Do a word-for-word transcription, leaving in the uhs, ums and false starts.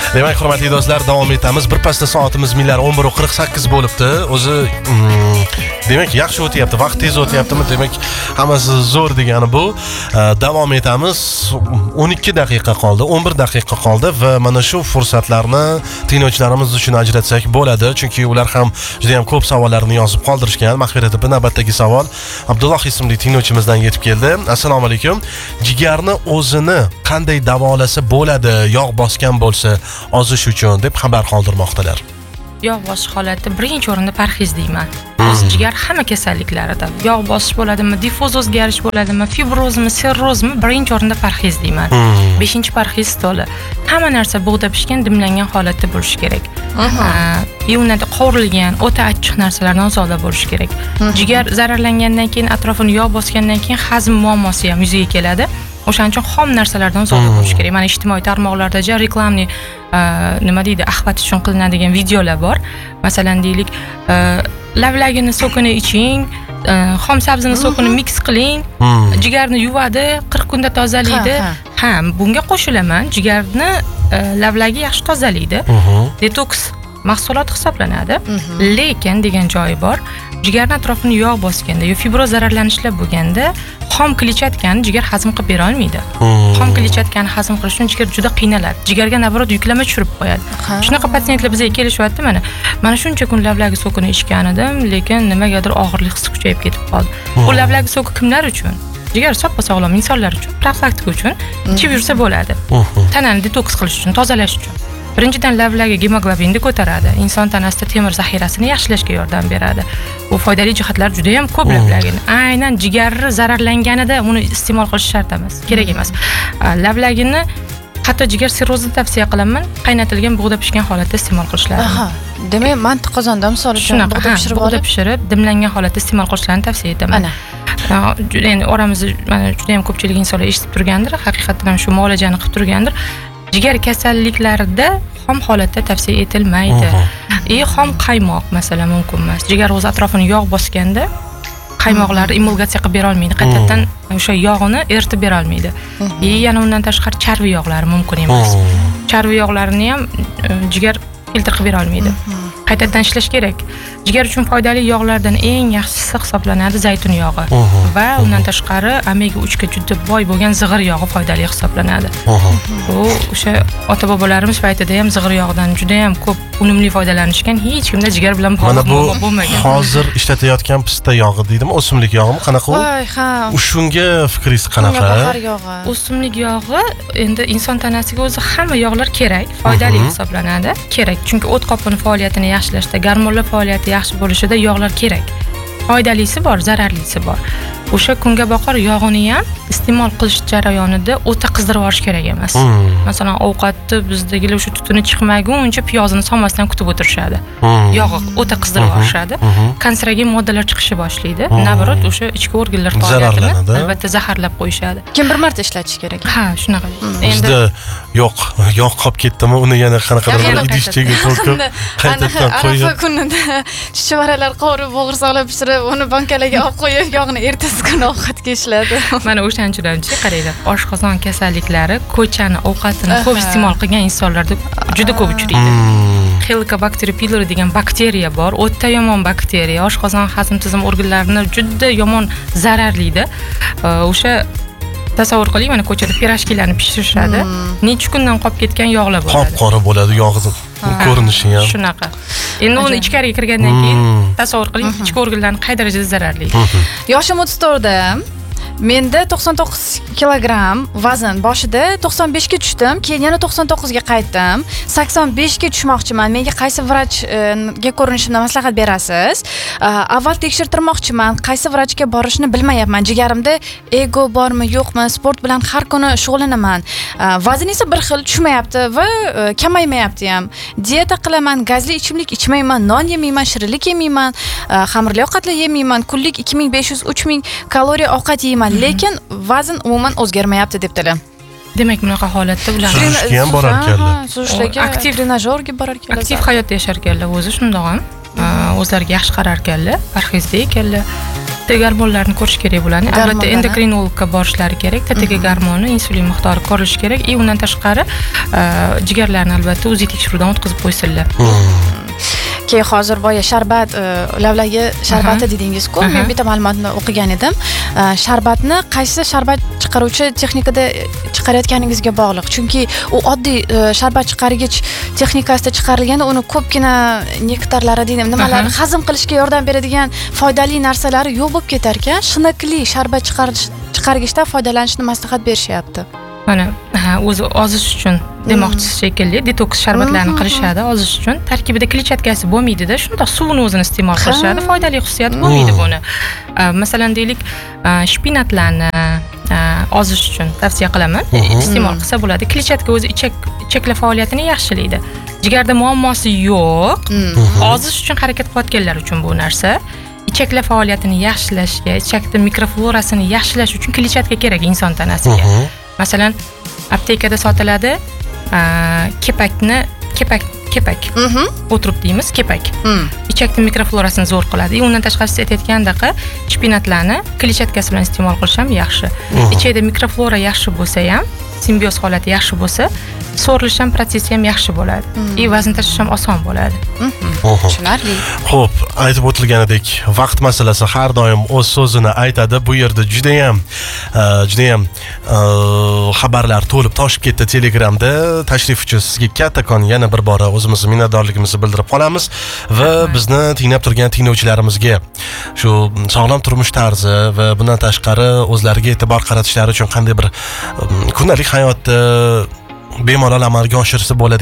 Demak, hurmatli do'stlar, davom etamiz. Bir pasda soatimiz millar o'n bir qirq sakkiz bo'libdi. O'zi demak, yaxshi o'tyapti. Vaqt tez o'tyaptimi? Demak, hammasi zo'r degani bu. Davom etamiz. o'n ikki daqiqa qoldi, o'n bir daqiqa qoldi va mana shu fursatlarni tinglovchilarimiz uchun ajratsak bo'ladi, chunki ular ham juda ham ko'p savollarni yozib qoldirishgan. Mahfirati bir navbatdagi savol Abdulloh ismli tinglovchimizdan yetib keldi. Assalomu alaykum. Jigarni o'zini qanday davolasa bo'ladi, yog' bosgan bo'lsa, ozish uchun deb xabar qoldirmoqdalar. Yog' bosish holati birinchi o'rinda parhez deyman. O'z jigar hamma kasalliklarida yog' bosish bo'ladimi, difuz o'zgarish bo'ladimi, fibrozmi, sirrozmi, birinchi o'rinda parhez deyman. beshinchi parhez stoli. Hamma narsa bug'da pishgan, dimlangan holatda bo'lishi kerak. Yuvnada qovurilgan, o'ta achchiq narsalardan ozoda bo'lishi kerak. Jigar zararlangandan keyin, atrofini yog' bosgandan keyin hazm muammosi ham yuzaga keladi. O'shaning uchun xom narsalardan uzoq bo'lish kerak. Mana ijtimoiy tarmoqlarda ja reklamni nima deydi, axbat uchun qilinadigan videolar bor. Masalan, deylik, lavlagini sokini iching, xom sabzini sokini mix qiling, jigarni yuvadi, qirq kunda tozalaydi. Ha, bunga qo'shilaman, jigarni lavlagi yaxshi tozalaydi. Detoks mahsulot hisoblanadi. Lekin degan joyi bor. Jigarning atrofini yog' bosganda yo fibroz zararlanishlar bo'lganda, xom kletchatkani jigar hazm qilib bera olmaydi. Xom kletchatkani hazm qilish uchun jigar juda qiynaladi. Jigarga navrot yuklama tushirib qo'yadi. Shunaqa patsientlar bizga kelishyapti mana. Mana shuncha kun lavlagi sokini ichgan edim, lekin nimagadir og'irlik hissi kuchayib ketib qoldi. Bu lavlagi soki kimlar uchun? Jigar soppa sog'lom insonlar uchun, profilaktika uchun ichib yursa bo'ladi. Tanani detoks qilish uchun, tozalash uchun. Birinchidan lavlagi gemoglobinni ko'taradi. Inson tanasida temir zaxirasini yaxshilashga yordam beradi. Bu foydali jihatlar juda ham ko'p lavlagini. Aynan jigari zararlanganida uni iste'mol qilish shart emas, kerak emas. Lavlagini hatto jigar sirrozida tavsiya qilaman, qaynatilgan bug'da pishgan holatda iste'mol qilishlari. Aha. Demak, mantiq qozonda misol uchun bug'da pishirib bug'da pishirib, dimlangan holatda iste'mol qilishlarini tavsiya etaman. Ana. Endi oramizda mana juda ham ko'pchilik insonlar eshitib turgandir, haqiqatan ham shu muolajani qilib turgandir. Jigar kasalliklarida xom holatda tavsiya etilmaydi. E xom qaymoq masalan mumkin emas. Jigar o'z atrofini yog' bosganda qaymoqlarni emulgatsiya qilib bera olmaydi. Qaytadan o'sha yog'ini eritib bera olmaydi. E yana undan tashqari charvi yog'lari mumkin emas. Charvi yog'larini ham jigar filtr qilib bera olmaydi. Qaytadan ishlash kerak. Jigar uchun foydali yog'lardan eng yaxshisi hisoblanadi zaytun yog'i va undan tashqari omega uch ga juda boy bo'lgan zig'ir yog'i foydali hisoblanadi. Bu o'sha ota-bobolarimiz paytida ham zig'ir yog'idan juda ham ko'p unumli foydalanishgan, hech kimda jigar bilan bog'liq bo'lmagan. Mana bu hozir ishlatayotgan pista yog'i deydimi, o'simlik yog'imi, qanaqa u? Voy, ha. Shunga fikringiz qanaqa? O'simlik yog'i endi inson tanasiga o'zi hamma yog'lar kerak, foydali hisoblanadi. Kerak, chunki o't qopini faoliyatini yaxshilashda, gormonlar faoliyati yaxshi bo'lishida yog'lar kerak. Foydalisi bor, zararlisi bor. O'sha kunga boqar yog'ini ham iste'mol qilish jarayonida o'ta qizdirib olish kerak emas. Masalan, ovqatni bizdagilar o'sha tutuni chiqmaguncha piyozini solmasdan kutib o'tirishadi. Yog'i o'ta qizdirib olishadi. Kanserogen moddalar chiqishni boshlaydi. Navrot o'sha ichki organlar faoliyatini albatta zaharlab qo'yishadi. Kim bir marta ishlatish kerak. Ha, shunaqa. Endi yo'q, yog' qolib ketdimi, uni yana qanaqadir bir idishchaga to'kib qaytadan qo'yib. Anaqa kunida chuchvaralar qovurib, bo'g'irsoqlar pishirib, uni bankalarga olib qo'yib, yog'ni ertasi kuni ovqatga ishladi. Mana o'shanchidanchi qaranglar, oshqozon kasalliklari ko'chani ovqatini ko'p iste'mol qilgan insonlarda juda ko'p uchraydi. Helicobacter pylori degan bakteriya bor, o'ta yomon bakteriya, oshqozon hazm tizim organlarini juda yomon zararlaydi. O'sha tasavvur qiling, mana ko'chada pirojkilarni pishirishadi. Necha kundan qolib ketgan yog'lar bo'ladi. Qop-qora bo'ladi yog'i ko'rinishi ham. Shunaqa. Endi uni ichkariga kirgandan keyin tasavvur qiling, ichki organlarni qay darajada zararlaydi. Yoshim o'ttiz to'rtda. Menda to'qson to'qqiz kilogramm vazn, boshida to'qson besh ga tushdim, keyin yana to'qson to'qqiz ga qaytdim. sakson besh ga tushmoqchiman. Menga qaysi vrachga ko'rinishimni maslahat berasiz? Avval tekshirtirmoqchiman. Qaysi vrachga borishni bilmayapman. Jigarimda ego bormi, yo'qmi? Sport bilan har kuni shug'ullanaman. Vazn esa bir xil tushmayapti va kamaymayapti ham. Dieta qilaman, gazli ichimlik ichmayman, non yemayman, shirinlik yemayman, xamirli ovqatlar yemayman, kunlik ikki ming besh yuz uch ming kaloriya ovqat yeyman. Lekin vazn umuman o'zgarmayapti debdilar. Demak, bunaqa holatda ular surishga ham borar ekanlar. Surishlarga, aktiv trenajyorga borar ekanlar. Aktiv hayot yashar ekanlar, o'zi shundoq ham o'zlariga yaxshi qarar ekanlar, parhezda ekanlar. T gormonlarini ko'rish kerak bo'ladi. Albatta endokrinologga borishlari kerak. T T gormoni, insulin miqdori ko'rilishi kerak. I undan tashqari jigarlarni albatta o'zi tekshiruvdan o'tkazib qo'ysinlar. Keyin hozir boya sharbat, lavlagi sharbati dedingiz-ku. Men bitta ma'lumotni o'qigan edim. Sharbatni qaysi sharbat chiqaruvchi texnikada chiqarayotganingizga bog'liq. Chunki u oddiy sharbat chiqargich texnikasida chiqarilganda uni ko'pgina nektarlari deydim, nimalar hazm qilishga yordam beradigan foydali narsalari yo'q bo'lib ketar ekan. Shiniqli sharbat chiqarish chiqargichdan foydalanishni maslahat berishyapti. Mana, o'zi ozish uchun demoqchisi shekilli detoks sharbatlarni qilishadi ozish uchun. Tarkibida kletchatkasi bo'lmaydi-da, shundoq suvni o'zini iste'mol qilishadi. Foydali xususiyati bo'lmaydi buni. Masalan, deylik, shpinatlarni ozish uchun tavsiya qilaman. Iste'mol qilsa bo'ladi. Kletchatka o'zi ichak ichaklar faoliyatini yaxshilaydi. Jigarda muammosi yo'q. Ozish uchun harakat qilayotganlar uchun bu narsa. Ichaklar faoliyatini yaxshilashga, ichakda mikroflorasini yaxshilash uchun kletchatka kerak inson tanasiga. Masalan, aptekada sotiladi kepakni, kepak, kepak. O'tirib deymiz, kepak. Ichakning mikroflorasini zo'r qiladi. Undan tashqari siz aytayotgandaqa shpinatlarni kletchatkasi bilan iste'mol qilish ham yaxshi. Ichakda mikroflora yaxshi bo'lsa ham, simbiyoz holati yaxshi bo'lsa, so'rilish ham protsessi ham yaxshi bo'ladi. I vazn tashish ham oson bo'ladi. Tushunarli. Xo'p, aytib o'tilganidek, vaqt masalasi har doim o'z so'zini aytadi. Bu yerda juda ham juda ham xabarlar to'lib toshib ketdi Telegramda. Tashrif uchun sizga kattakon yana bir bora o'zimizni minnatdorligimizni bildirib qolamiz va bizni tinglab turgan tinglovchilarimizga shu sog'lom turmush tarzi va bundan tashqari o'zlariga e'tibor qaratishlari uchun qanday bir kundalik hayotda bemalol amalga oshirsa bo'ladi